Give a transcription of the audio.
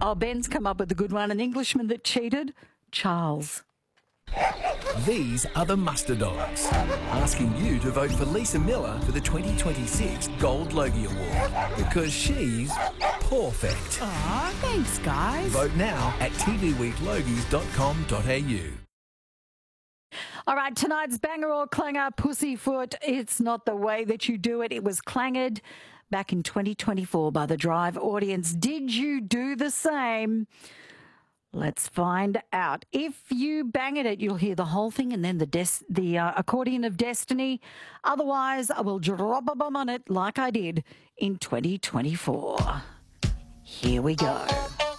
Oh, Ben's come up with a good one. An Englishman that cheated, Charles. These are the Muster Dogs, asking you to vote for Lisa Miller for the 2026 Gold Logie Award, because she's perfect. Aw, thanks, guys. Vote now at tvweeklogies.com.au. All right, tonight's banger or clanger, Pussyfoot. It's not the way that you do it. It was clanged back in 2024 by the Drive audience. Did you do the same? Let's find out. If you bang at it, you'll hear the whole thing and then the accordion of destiny. Otherwise, I will drop a bomb on it like I did in 2024. Here we go.